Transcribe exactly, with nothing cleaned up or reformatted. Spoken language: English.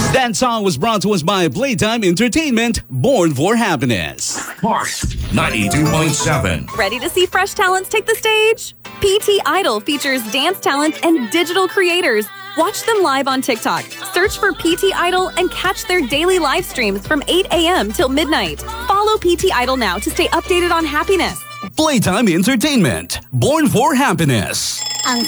That song was brought to us by Playtime Entertainment, Born for Happiness. Spark ninety-two point seven. Ready to see fresh talents take the stage? P T Idol features dance talent and digital creators. Watch them live on TikTok. Search for P T Idol and catch their daily live streams from eight a.m. till midnight. Follow P T Idol now to stay updated on happiness. Playtime Entertainment, Born for Happiness. Ang